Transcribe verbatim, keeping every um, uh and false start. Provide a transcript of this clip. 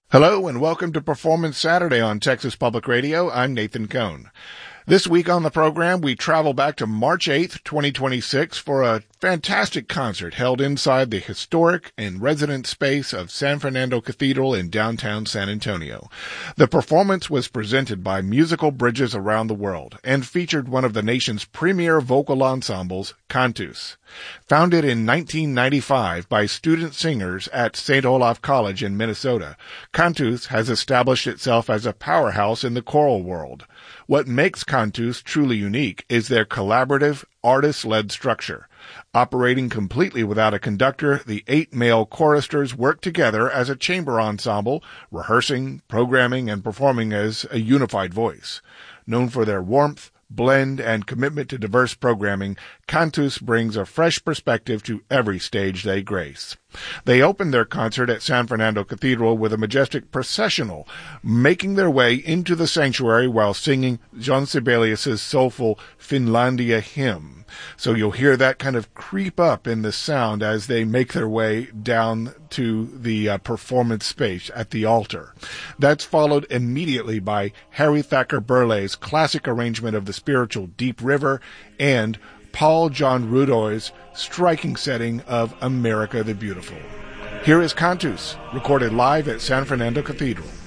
Hello and welcome to Performance Saturday on Texas Public Radio. I'm Nathan Cohn. This week on the program, we travel back to March eighth, twenty twenty-six for a fantastic concert held inside the historic and resident space of San Fernando Cathedral in downtown San Antonio. The performance was presented by Musical Bridges Around the World and featured one of the nation's premier vocal ensembles, Cantus. Founded in nineteen ninety-five by student singers at Saint Olaf College in Minnesota, Cantus has established itself as a powerhouse in the choral world. What makes Cantus truly unique is their collaborative, artist-led structure. Operating completely without a conductor, the eight male choristers work together as a chamber ensemble, rehearsing, programming, and performing as a unified voice. Known for their warmth, blend, and commitment to diverse programming, Cantus brings a fresh perspective to every stage they grace. They opened their concert at San Fernando Cathedral with a majestic processional, making their way into the sanctuary while singing John Sibelius' soulful Finlandia hymn. So you'll hear that kind of creep up in the sound as they make their way down to the uh, performance space at the altar. That's followed immediately by Harry Thacker Burleigh's classic arrangement of the spiritual Deep River and Paul John Rudoy's striking setting of America the Beautiful. Here is Cantus, recorded live at San Fernando Cathedral.